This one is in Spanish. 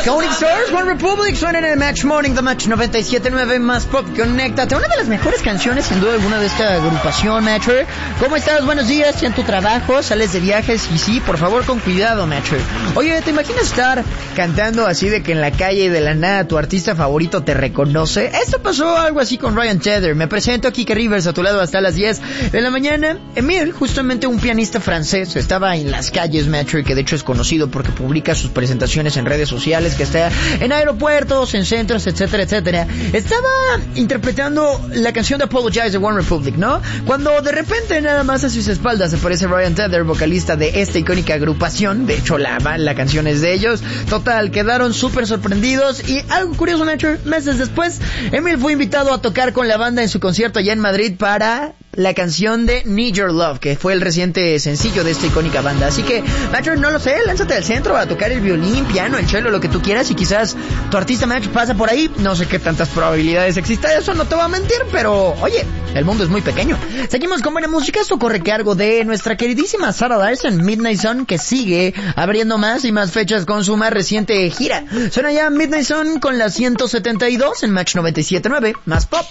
Counting Stars, One Republic, suenan en el Match Morning, The Match 97.9 más Pop. Conéctate, una de las mejores canciones sin duda alguna de esta agrupación, Matcher. ¿Cómo estás? Buenos días, ¿en tu trabajo? ¿Sales de viajes? Y sí, por favor, con cuidado, Matcher. Oye, ¿te imaginas estar cantando así de que en la calle de la nada tu artista favorito te reconoce? Esto pasó algo así con Ryan Tedder. Me presento, Kike Rivers, a tu lado hasta las 10 de la mañana. Emil, justamente un pianista francés, estaba en las calles, Matcher, que de hecho es conocido porque publica sus presentaciones en redes sociales, que está en aeropuertos, en centros, etcétera, etcétera. Estaba interpretando la canción de Apologize de One Republic, ¿no? Cuando de repente nada más a sus espaldas aparece Ryan Tedder, vocalista de esta icónica agrupación. De hecho la canción es de ellos. Total, quedaron súper sorprendidos. Y algo curioso, Nature, meses después Emil fue invitado a tocar con la banda en su concierto allá en Madrid para la canción de Need Your Love, que fue el reciente sencillo de esta icónica banda. Así que, Matcher, no lo sé, lánzate al centro a tocar el violín, piano, el cello, lo que tú quieras, y quizás tu artista Match pasa por ahí. No sé qué tantas probabilidades exista eso, no te voy a mentir, pero oye, el mundo es muy pequeño. Seguimos con buena música. Esto corre cargo de nuestra queridísima Sarah Larson, Midnight Sun, que sigue abriendo más y más fechas con su más reciente gira. Suena ya Midnight Sun con la 172 en Match 97.9 más Pop.